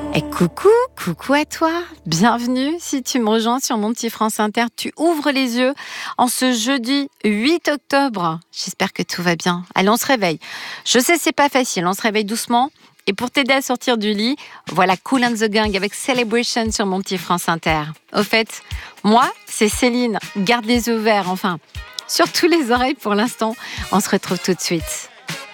Et coucou à toi, bienvenue si tu me rejoins sur mon petit France Inter, tu ouvres les yeux en ce jeudi 8 octobre, j'espère que tout va bien. Allez, on se réveille, je sais c'est pas facile, on se réveille doucement et pour t'aider à sortir du lit, voilà Kool and the Gang avec Celebration sur mon petit France Inter. Au fait, moi c'est Céline, garde les yeux ouverts, enfin, surtout les oreilles pour l'instant, on se retrouve tout de suite.